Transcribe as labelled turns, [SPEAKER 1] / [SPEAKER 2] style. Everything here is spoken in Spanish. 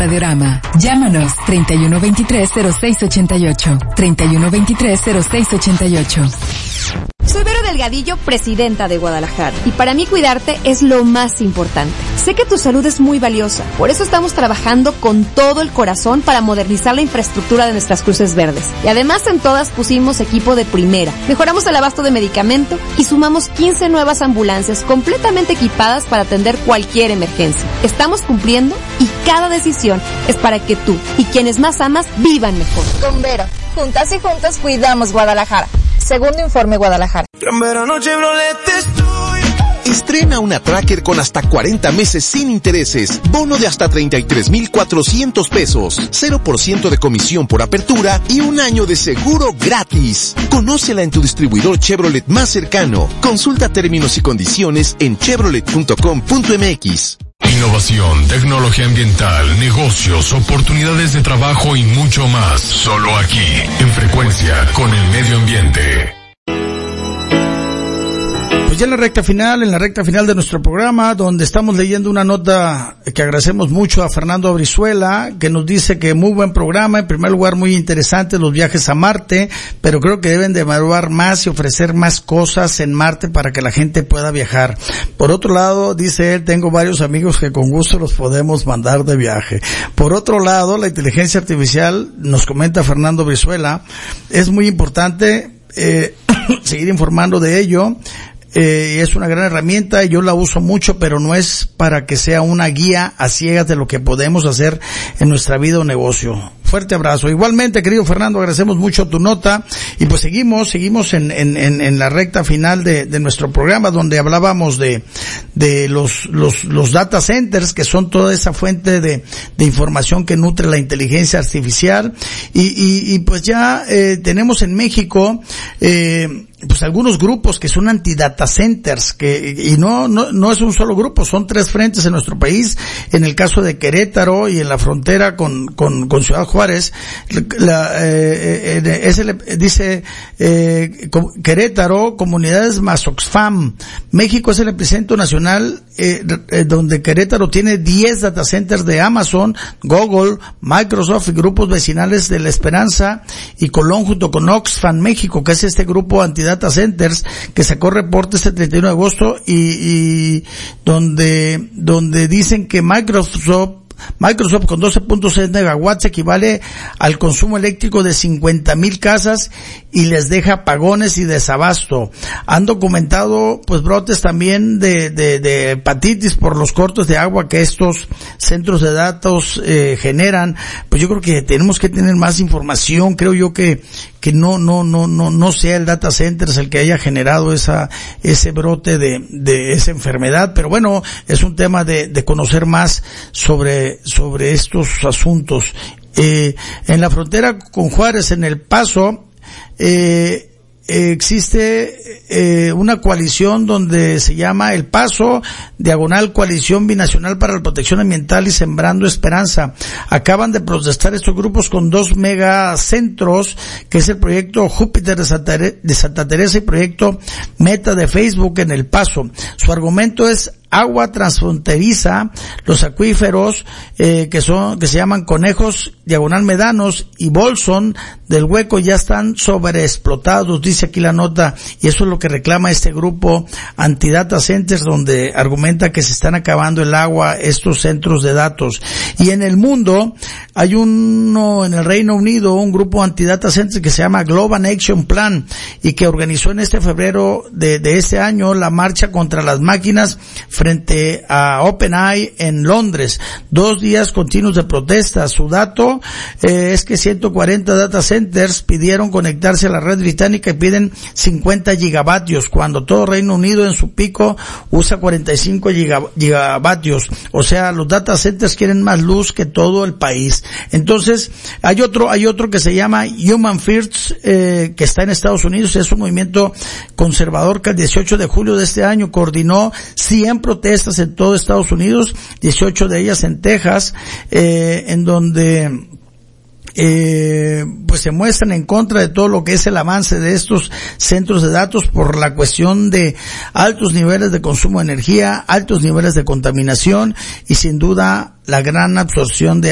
[SPEAKER 1] Radiorama. Llámanos 3123-0688. 3123-0688.
[SPEAKER 2] Soy Vero Delgadillo, presidenta de Guadalajara, y para mí cuidarte es lo más importante. Sé que tu salud es muy valiosa, por eso estamos trabajando con todo el corazón para modernizar la infraestructura de nuestras cruces verdes. Y además en todas pusimos equipo de primera, mejoramos el abasto de medicamento y sumamos 15 nuevas ambulancias completamente equipadas para atender cualquier emergencia. Estamos cumpliendo y cada decisión es para que tú y quienes más amas vivan mejor.
[SPEAKER 3] Con Vero, juntas y juntos cuidamos Guadalajara. Segundo informe Guadalajara.
[SPEAKER 4] Estrena una Tracker con hasta 40 meses sin intereses, bono de hasta 33,400 pesos, 0% de comisión por apertura y un año de seguro gratis. Conócela en tu distribuidor Chevrolet más cercano. Consulta términos y condiciones en chevrolet.com.mx.
[SPEAKER 5] Innovación, tecnología ambiental, negocios, oportunidades de trabajo y mucho más. Solo aquí, en Frecuencia con el Medio Ambiente.
[SPEAKER 6] Pues ya en la recta final de nuestro programa, donde estamos leyendo una nota que agradecemos mucho a Fernando Brizuela, que nos dice que muy buen programa, en primer lugar muy interesante los viajes a Marte, pero creo que deben de evaluar más y ofrecer más cosas en Marte para que la gente pueda viajar. Por otro lado, dice él, tengo varios amigos que con gusto los podemos mandar de viaje. Por otro lado, la inteligencia artificial, nos comenta Fernando Brizuela, es muy importante seguir informando de ello. Es una gran herramienta y yo la uso mucho, pero no es para que sea una guía a ciegas de lo que podemos hacer en nuestra vida o negocio. Fuerte abrazo. Igualmente, querido Fernando, agradecemos mucho tu nota y pues seguimos en la recta final de nuestro programa, donde hablábamos de los data centers, que son toda esa fuente de información que nutre la inteligencia artificial y pues ya tenemos en México pues algunos grupos que son anti-data centers, y no es un solo grupo, son 3 frentes en nuestro país. En el caso de Querétaro y en la frontera con Ciudad Juárez, dice Querétaro, comunidades más Oxfam. México es el epicentro nacional, donde Querétaro tiene 10 data centers de Amazon, Google, Microsoft y grupos vecinales de La Esperanza y Colón, junto con Oxfam México, que es este grupo anti-data centers que sacó reporte este 31 de agosto y donde dicen que Microsoft con 12.6 megawatts equivale al consumo eléctrico de 50,000 casas y les deja apagones y desabasto. Han documentado pues brotes también de hepatitis por los cortes de agua que estos centros de datos generan. Pues yo creo que tenemos que tener más información. Creo yo que no sea el data center el que haya generado ese brote de esa enfermedad, pero bueno, es un tema de conocer más sobre estos asuntos. En la frontera con Juárez, en El Paso, existe una coalición donde se llama El Paso, diagonal Coalición Binacional para la Protección Ambiental y Sembrando Esperanza. Acaban de protestar estos grupos con 2 megacentros, que es el proyecto Júpiter de Santa Teresa y proyecto Meta de Facebook en El Paso. Su argumento es agua transfronteriza, los acuíferos que se llaman Conejos, diagonal Medanos y Bolson del Hueco ya están sobreexplotados, dice aquí la nota, y eso es lo que reclama este grupo anti-data centers, donde argumenta que se están acabando el agua estos centros de datos. Y en el mundo hay uno en el Reino Unido, un grupo anti-data centers que se llama Global Action Plan y que organizó en febrero de este año la marcha contra las máquinas frente a OpenAI en Londres. 2 días continuos de protesta. Su dato es que 140 data centers pidieron conectarse a la red británica y piden 50 gigavatios, cuando todo Reino Unido en su pico usa 45 gigavatios. O sea, los data centers quieren más luz que todo el país. Entonces, hay otro que se llama Human First, que está en Estados Unidos. Es un movimiento conservador que el 18 de julio de este año coordinó 100 protestas en todo Estados Unidos, 18 de ellas en Texas, en donde pues se muestran en contra de todo lo que es el avance de estos centros de datos por la cuestión de altos niveles de consumo de energía, altos niveles de contaminación y sin duda la gran absorción de